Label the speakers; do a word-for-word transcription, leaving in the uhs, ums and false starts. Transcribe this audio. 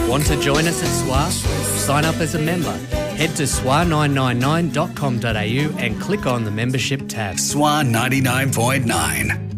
Speaker 1: Want to join us at S W A? Sign up as a member. Head to S W A nine nine nine dot com dot a u and click on the membership tab.
Speaker 2: S W A ninety-nine point nine.